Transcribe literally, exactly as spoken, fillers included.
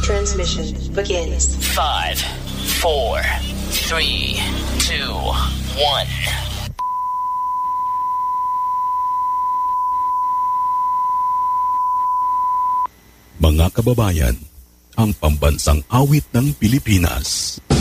Transmission begins. Five, four, three, two, one. Mga kababayan, ang pambansang awit ng Pilipinas.